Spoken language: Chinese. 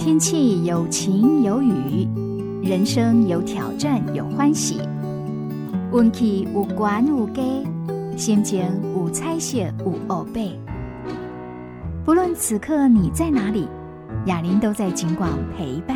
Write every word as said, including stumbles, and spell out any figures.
天气有晴有雨，人生有挑战有欢喜，运气有悬有低，心情有彩色有乌白。不论此刻你在哪里，雅琳都在尽管陪伴